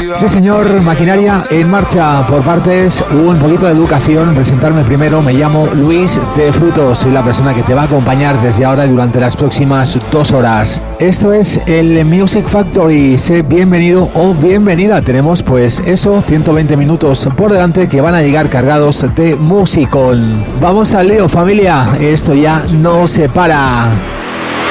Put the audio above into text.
Sí, señor, maquinaria en marcha por partes, un poquito de educación. Presentarme primero, me llamo Luis de Frutos, soy la persona que te va a acompañar desde ahora y durante las próximas 2 horas. Esto es el Music Factory, sé bienvenido o bienvenida. Tenemos pues eso, 120 minutos por delante que van a llegar cargados de musicón. Vamos al lío, familia, esto ya no se para.